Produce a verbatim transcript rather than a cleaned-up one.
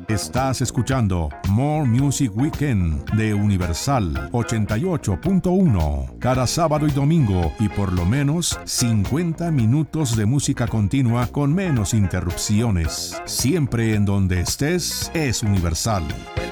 Estás escuchando More Music Weekend de Universal ochenta y ocho punto uno. Cada sábado y domingo y por lo menos cincuenta minutos de música continua con menos interrupciones. Siempre en donde estés es Universal.